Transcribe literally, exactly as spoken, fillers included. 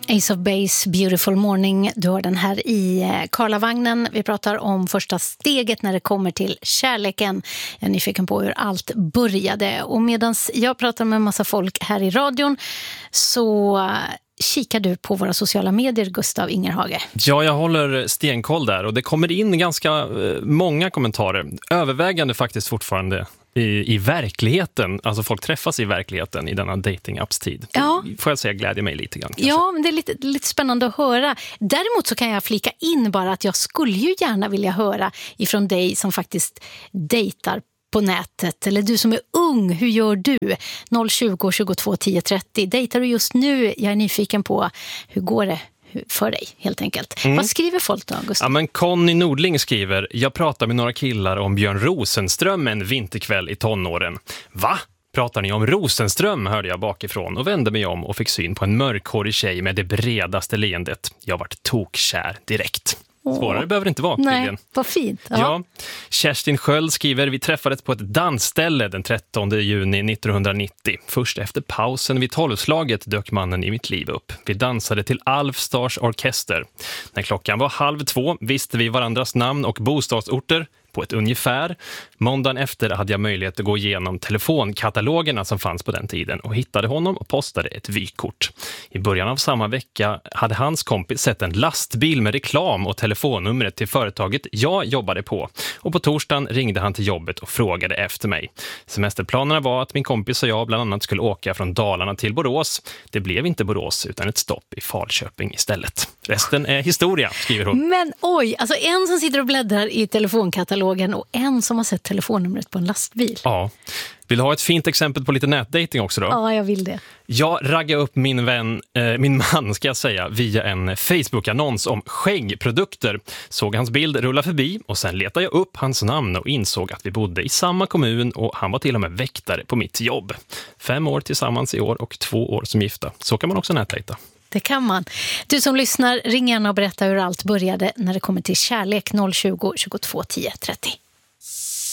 Ace of Base, Beautiful Morning. Du har den här i Karlavagnen. Vi pratar om första steget när det kommer till kärleken. Jag är nyfiken på hur allt började. Och medan jag pratar med en massa folk här i radion så kikar du på våra sociala medier, Gustav Ingerhage. Ja, jag håller stenkoll där och det kommer in ganska många kommentarer. Övervägande faktiskt fortfarande i, i verkligheten. Alltså folk träffas i verkligheten i denna dating-apps-tid. Ja. Får jag säga, glädjer mig lite grann. Kanske. Ja, men det är lite, lite spännande att höra. Däremot så kan jag flika in bara att jag skulle ju gärna vilja höra ifrån dig som faktiskt dejtar på nätet, eller du som är ung, hur gör du? noll tjugo, tjugotvå, tio, trettio. Dejtar du just nu? Jag är nyfiken på hur går det för dig, helt enkelt. Mm. Vad skriver folk då, Gustav? Ja, men Conny Nordling skriver: jag pratar med några killar om Björn Rosenström en vinterkväll i tonåren. Va? Pratar ni om Rosenström, hörde jag bakifrån och vände mig om och fick syn på en mörkhårig tjej med det bredaste leendet. Jag vart tokkär direkt. Svårare behöver det inte vara. Nej, tydligen. vad fint. Ja. Ja. Kerstin Sköld skriver: vi träffades på ett dansställe den trettonde juni nittonhundranittio. Först efter pausen vid tolvslaget dök mannen i mitt liv upp. Vi dansade till Alf Stars orkester. När klockan var halv två visste vi varandras namn och bostadsorter på ett ungefär. Måndagen efter hade jag möjlighet att gå igenom telefonkatalogerna som fanns på den tiden och hittade honom och postade ett vykort. I början av samma vecka hade hans kompis sett en lastbil med reklam och telefonnumret till företaget jag jobbade på. Och på torsdagen ringde han till jobbet och frågade efter mig. Semesterplanerna var att min kompis och jag bland annat skulle åka från Dalarna till Borås. Det blev inte Borås utan ett stopp i Falköping istället. Resten är historia, skriver hon. Men oj, alltså en som sitter och bläddrar i telefonkatalogen och en som har sett telefonnumret på en lastbil. Ja. Vill du ha ett fint exempel på lite nätdating också då? Ja, jag vill det. Jag raggade upp min vän, eh, min man ska jag säga, via en Facebook-annons om skäggprodukter. Såg hans bild rulla förbi och sen letade jag upp hans namn och insåg att vi bodde i samma kommun och han var till och med väktare på mitt jobb. Fem år tillsammans i år och två år som gifta. Så kan man också nätdejta. Det kan man. Du som lyssnar, ring gärna och berätta hur allt började när det kommer till kärlek. noll tjugo, tjugotvå, tio, trettio.